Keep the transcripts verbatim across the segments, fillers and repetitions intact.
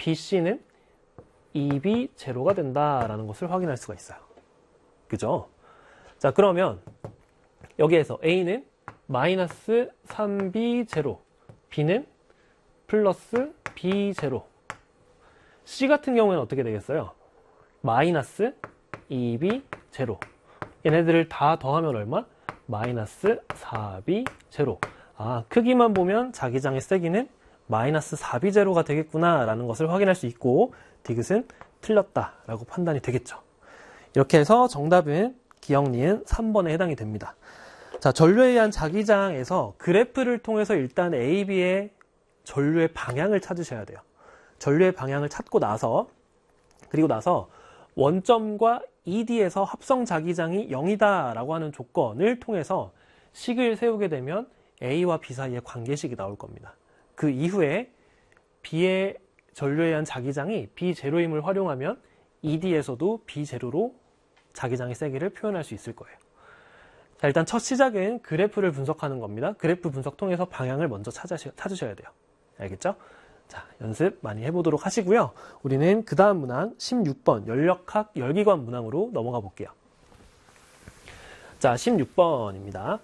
비씨는 이 비 제로가 된다라는 것을 확인할 수가 있어요. 그죠? 자, 그러면 여기에서 A는 마이너스 삼 비 제로, B는 플러스 비 제로. C 같은 경우에는 어떻게 되겠어요? 마이너스 이 비 제로. 얘네들을 다 더하면 얼마? 마이너스 사 비 제로. 아, 크기만 보면 자기장의 세기는 마이너스 사 비 제로가 되겠구나 라는 것을 확인할 수 있고, 디귿은 틀렸다 라고 판단이 되겠죠. 이렇게 해서 정답은 기억, 니은 삼 번에 해당이 됩니다. 자, 전류에 의한 자기장에서 그래프를 통해서 일단 A, B의 전류의 방향을 찾으셔야 돼요. 전류의 방향을 찾고 나서, 그리고 나서 원점과 이디에서 합성 자기장이 영이다 라고 하는 조건을 통해서 식을 세우게 되면 A와 B 사이의 관계식이 나올 겁니다. 그 이후에 B의 전류에 의한 자기장이 비 제로임을 활용하면 이디에서도 비 제로로 자기장의 세기를 표현할 수 있을 거예요. 자, 일단 첫 시작은 그래프를 분석하는 겁니다. 그래프 분석 통해서 방향을 먼저 찾으셔, 찾으셔야 돼요. 알겠죠? 자, 연습 많이 해보도록 하시고요. 우리는 그 다음 문항 십육 번 열역학 열기관 문항으로 넘어가 볼게요. 자, 십육 번입니다.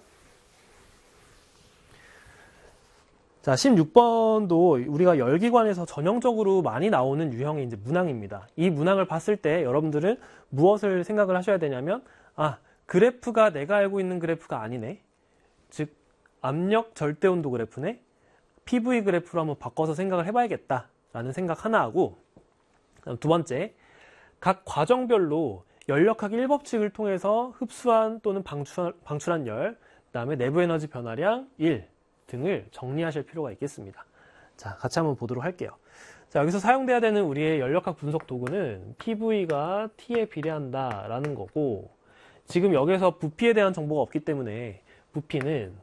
자, 십육 번도 우리가 열기관에서 전형적으로 많이 나오는 유형의 이제 문항입니다. 이 문항을 봤을 때 여러분들은 무엇을 생각을 하셔야 되냐면, 아, 그래프가 내가 알고 있는 그래프가 아니네. 즉, 압력 절대온도 그래프네. 피브이 그래프로 한번 바꿔서 생각을 해봐야겠다 라는 생각 하나 하고, 두 번째, 각 과정별로 열역학 일 법칙을 통해서 흡수한 또는 방출, 방출한 열, 그 다음에 내부 에너지 변화량 일 등을 정리하실 필요가 있겠습니다. 자, 같이 한번 보도록 할게요. 자, 여기서 사용돼야 되는 우리의 열역학 분석 도구는 피브이가 T에 비례한다 라는 거고, 지금 여기서 부피에 대한 정보가 없기 때문에 부피는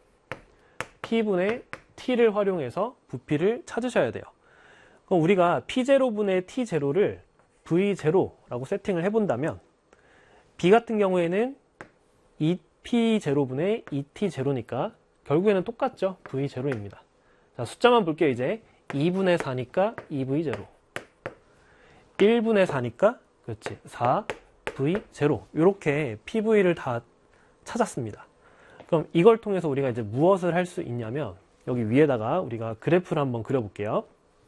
P분의 T를 활용해서 부피를 찾으셔야 돼요. 그럼 우리가 피 제로분의 티 제로를 브이 제로라고 세팅을 해본다면, B 같은 경우에는 이 피 제로분의 이 티 제로니까 결국에는 똑같죠. 브이 제로입니다. 자, 숫자만 볼게요. 이제 이분의 사니까 이 브이 제로, 일분의 사니까 그렇지 사 브이 제로. 이렇게 피브이를 다 찾았습니다. 그럼 이걸 통해서 우리가 이제 무엇을 할 수 있냐면, 여기 위에다가 우리가 그래프를 한번 그려볼게요.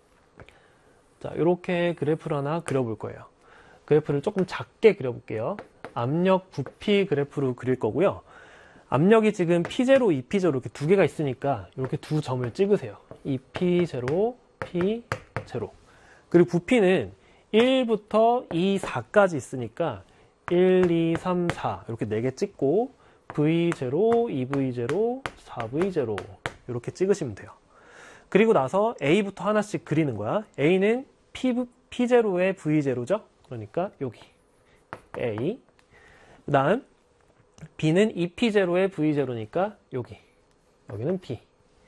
자, 이렇게 그래프를 하나 그려볼 거예요. 그래프를 조금 작게 그려볼게요. 압력 부피 그래프로 그릴 거고요. 압력이 지금 피 제로, 이 피 제로 이렇게 두 개가 있으니까 이렇게 두 점을 찍으세요. 이 피 제로, 피 제로. 그리고 부피는 일부터 이, 사까지 있으니까 일, 이, 삼, 사 이렇게 네 개 찍고 브이 제로, 이 브이 제로, 사 브이 제로 이렇게 찍으시면 돼요. 그리고 나서 A부터 하나씩 그리는 거야. A는 P, 피 제로의 브이 제로죠. 그러니까 여기 A. 그 다음 B는 이 피 제로의 브이 제로니까 여기, 여기는 B.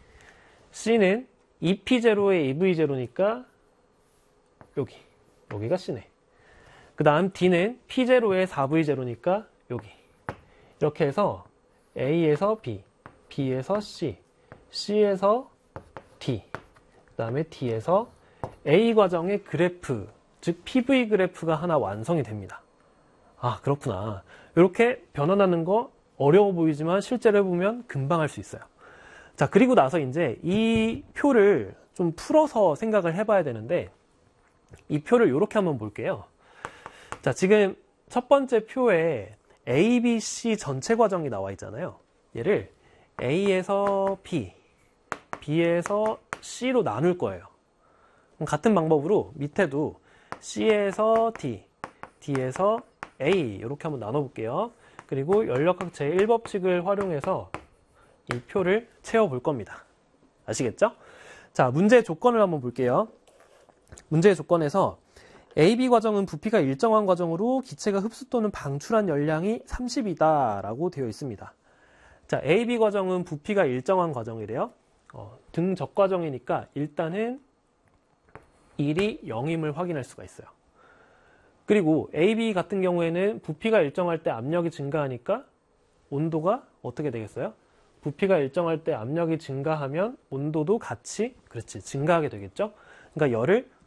C는 이 피 제로의 이 브이 제로니까 여기, 여기가 C네. 그 다음 D는 피 제로의 사 브이 제로니까 여기. 이렇게 해서 A에서 B, B에서 C, C에서 D, 그 다음에 D에서 A 과정의 그래프, 즉 피브이 그래프가 하나 완성이 됩니다. 아, 그렇구나. 이렇게 변환하는 거 어려워 보이지만 실제로 해보면 금방 할 수 있어요. 자, 그리고 나서 이제 이 표를 좀 풀어서 생각을 해봐야 되는데, 이 표를 이렇게 한번 볼게요. 자, 지금 첫 번째 표에 A, B, C 전체 과정이 나와 있잖아요. 얘를 A에서 B, B에서 C로 나눌 거예요. 그럼 같은 방법으로 밑에도 C에서 D, D에서 A 이렇게 한번 나눠볼게요. 그리고 열역학 제일 법칙을 활용해서 이 표를 채워볼 겁니다. 아시겠죠? 자, 문제의 조건을 한번 볼게요. 문제의 조건에서 A, B 과정은 부피가 일정한 과정으로 기체가 흡수 또는 방출한 열량이 삼십이다 라고 되어 있습니다. 자, A, B 과정은 부피가 일정한 과정이래요. 어, 등적 과정이니까 일단은 일이 영임을 확인할 수가 있어요. 그리고 A, B 같은 경우에는 부피가 일정할 때 압력이 증가하니까 온도가 어떻게 되겠어요? 부피가 일정할 때 압력이 증가하면 온도도 같이, 그렇지, 증가하게 되겠죠? 그러니까 열을